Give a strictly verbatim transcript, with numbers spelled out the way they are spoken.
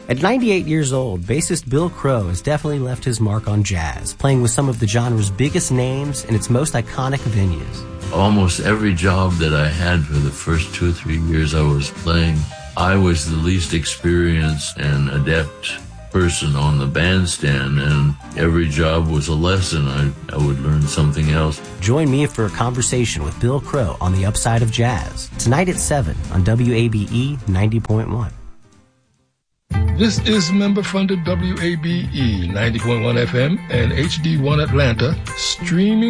At ninety-eight years old, bassist Bill Crow has definitely left his mark on jazz, playing with some of the genre's biggest names in its most iconic venues. Almost every job that I had for the first two or three years I was playing, I was the least experienced and adept person on the bandstand, and every job was a lesson. I, I would learn something else. Join me for a conversation with Bill Crow on the Upside of Jazz, tonight at seven on W A B E ninety point one. This is member-funded W A B E ninety point one F M and H D one Atlanta, streaming